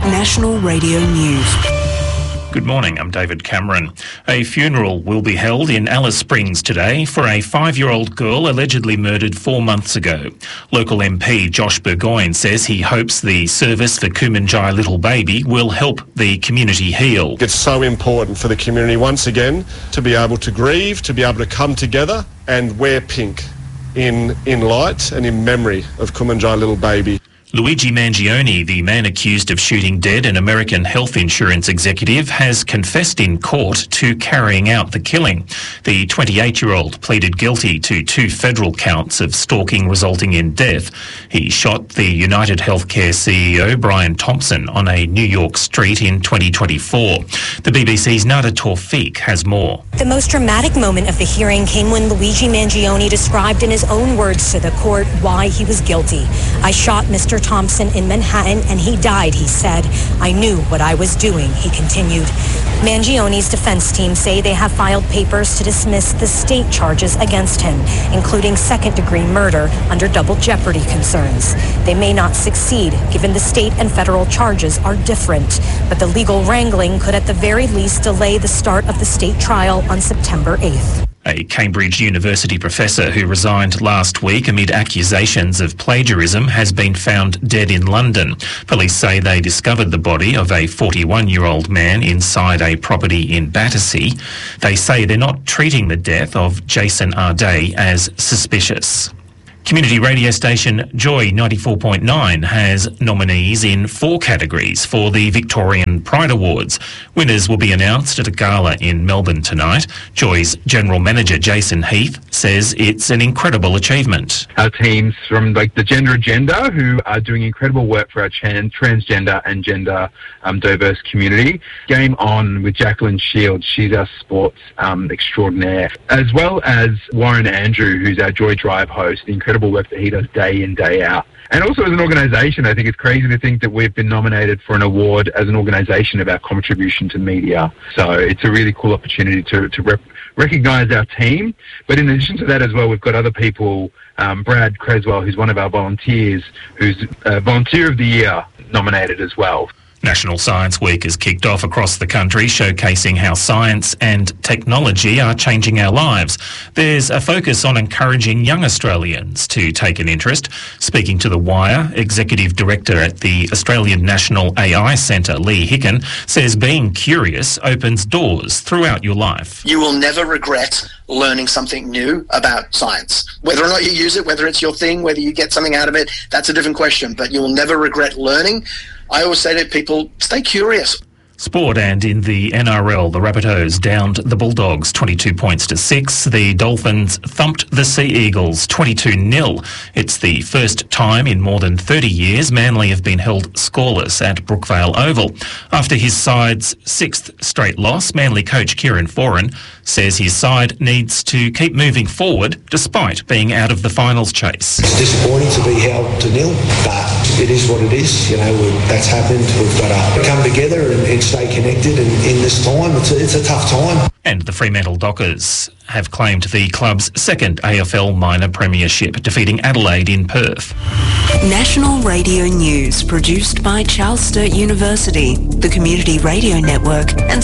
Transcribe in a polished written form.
National Radio News. Good morning, I'm David Cameron. A funeral will be held in Alice Springs today for a 5-year-old girl allegedly murdered 4 months ago. Local MP Josh Burgoyne says he hopes the service for Kumanjai Little Baby will help the community heal. It's so important for the community once again to be able to grieve, to be able to come together and wear pink in light and in memory of Kumanjai Little Baby. Luigi Mangione, the man accused of shooting dead an American health insurance executive, has confessed in court to carrying out the killing. The 28-year-old pleaded guilty to 2 federal counts of stalking resulting in death. He shot the United Healthcare CEO Brian Thompson on a New York street in 2024. The BBC's Nada Tawfiq has more. The most dramatic moment of the hearing came when Luigi Mangione described in his own words to the court why he was guilty. "I shot Mr. Thompson in Manhattan and he died," he said. "I knew what I was doing," he continued. Mangione's defense team say they have filed papers to dismiss the state charges against him, including second-degree murder under double jeopardy concerns. They may not succeed, given the state and federal charges are different, but the legal wrangling could at the very least delay the start of the state trial on September 8th. A Cambridge University professor who resigned last week amid accusations of plagiarism has been found dead in London. Police say they discovered the body of a 41-year-old man inside a property in Battersea. They say they're not treating the death of Jason Arday as suspicious. Community radio station Joy 94.9 has nominees in 4 categories for the Victorian Pride Awards. Winners will be announced at a gala in Melbourne tonight. Joy's General Manager Jason Heath says it's an incredible achievement. Our teams from the gender agenda who are doing incredible work for our transgender and gender diverse community. Game on with Jacqueline Shields, she's our sports extraordinaire, as well as Warren Andrew, who's our Joy Drive host, the incredible work that he does day in, day out. And also as an organisation, I think it's crazy to think that we've been nominated for an award as an organisation of our contribution to media. So it's a really cool opportunity to recognise our team. But in addition to that as well, we've got other people, Brad Creswell, who's one of our volunteers, who's Volunteer of the Year nominated as well. National Science Week has kicked off across the country, showcasing how science and technology are changing our lives. There's a focus on encouraging young Australians to take an interest. Speaking to The Wire, Executive Director at the Australian National AI Centre, Lee Hicken, says being curious opens doors throughout your life. You will never regret learning something new about science. Whether or not you use it, whether it's your thing, whether you get something out of it, that's a different question, but you will never regret learning. I always say to people, stay curious. Sport, and in the NRL, the Rabbitohs downed the Bulldogs 22 points to 6. The Dolphins thumped the Sea Eagles 22-0. It's the first time in more than 30 years Manly have been held scoreless at Brookvale Oval. After his side's 6th straight loss, Manly coach Kieran Foran says his side needs to keep moving forward despite being out of the finals chase. It's disappointing to be held to 0, but it is what it is. You know, that's happened. We've got to come together and stay connected, and in this time it's a tough time. And the Fremantle Dockers have claimed the club's 2nd AFL minor premiership, defeating Adelaide in Perth. National Radio News, produced by Charles Sturt University, the Community Radio Network and